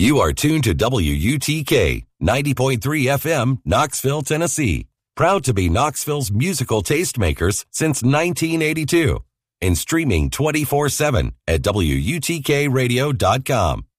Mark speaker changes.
Speaker 1: You are tuned to WUTK 90.3 FM, Knoxville, Tennessee. Proud to be Knoxville's musical tastemakers since 1982. And streaming 24/7 at WUTKradio.com.